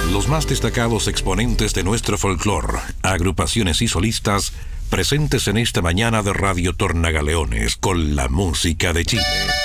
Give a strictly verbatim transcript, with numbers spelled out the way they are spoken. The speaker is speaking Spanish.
Los más destacados exponentes de nuestro folclore, agrupaciones y solistas presentes en esta mañana de Radio Tornagaleones con la música de Chile.